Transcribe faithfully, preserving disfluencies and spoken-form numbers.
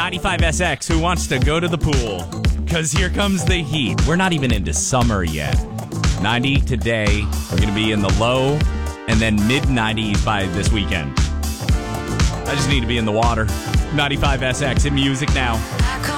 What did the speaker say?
ninety-five S X, who wants to go to the pool? Because here comes the heat. We're not even into summer yet. ninety today. We're going to be in the low and then mid nineties by this weekend. I just need to be in the water. ninety-five S X in music now.